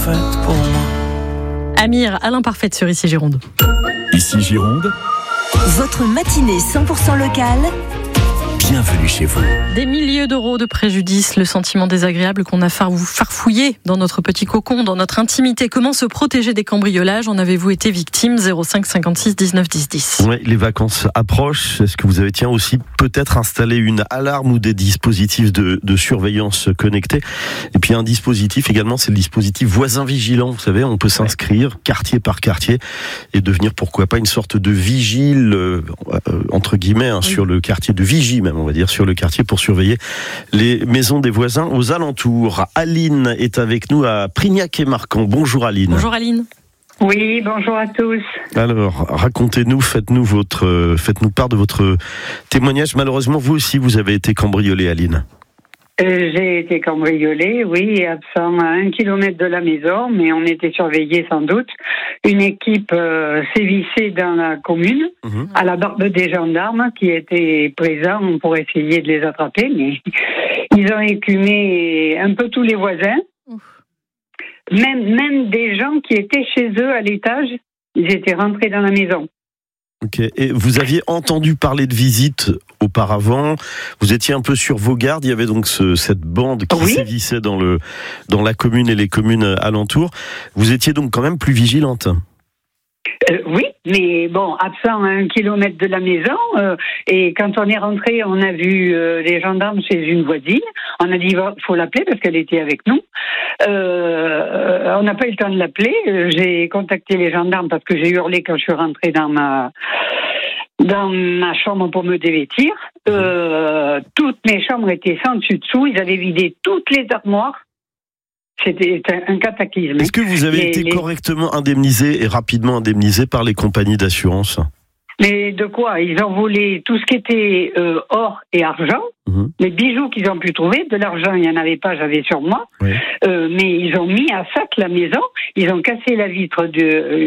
faite pour moi. Amir, Alain Parfaite sur Ici Gironde. Ici Gironde, Votre matinée 100% locale. bienvenue chez vous. Des milliers d'euros de préjudice, le sentiment désagréable qu'on a farfouillé dans notre petit cocon, dans notre intimité. Comment se protéger des cambriolages? En avez-vous été victime? 05 56 19 10 10. Ouais, les vacances approchent. Est-ce que vous avez aussi peut-être installé une alarme ou des dispositifs de surveillance connectés? Et puis un dispositif également, c'est le dispositif voisin vigilant. Vous savez, on peut s'inscrire quartier par quartier et devenir pourquoi pas une sorte de vigile, entre guillemets, sur le quartier, de vigie même, on va dire, sur le quartier pour surveiller les maisons des voisins aux alentours. Aline est avec nous à Prignac-et-Marcq. Bonjour Aline. Bonjour Aline. Oui, bonjour à tous. Alors, racontez-nous, faites-nous part de votre témoignage. Malheureusement, vous aussi, vous avez été cambriolée, Aline. J'ai été cambriolée, oui, absent à 1 kilomètre de la maison, mais on était surveillés sans doute. Une équipe sévissait dans la commune, à la barbe des gendarmes qui étaient présents pour essayer de les attraper, mais ils ont écumé un peu tous les voisins. Même des gens qui étaient chez eux à l'étage, ils étaient rentrés dans la maison. Ok. Et vous aviez entendu parler de visites auparavant. Vous étiez un peu sur vos gardes. Il y avait donc cette bande qui sévissait dans la commune et les communes alentours. Vous étiez donc quand même plus vigilante. Oui, mais bon, absent à 1 kilomètre de la maison, et quand on est rentré, on a vu les gendarmes chez une voisine. On a dit, faut l'appeler parce qu'elle était avec nous. On n'a pas eu le temps de l'appeler. J'ai contacté les gendarmes parce que j'ai hurlé quand je suis rentrée dans ma chambre pour me dévêtir. Toutes mes chambres étaient sans dessus-dessous. Ils avaient vidé toutes les armoires. C'était un cataclysme. Est-ce que vous avez été correctement indemnisé et rapidement indemnisé par les compagnies d'assurance? Mais de quoi? Ils ont volé tout ce qui était or et argent. Les bijoux qu'ils ont pu trouver. De l'argent, il n'y en avait pas, j'avais sur moi. Oui. Mais ils ont mis à sac la maison. Ils ont cassé la vitre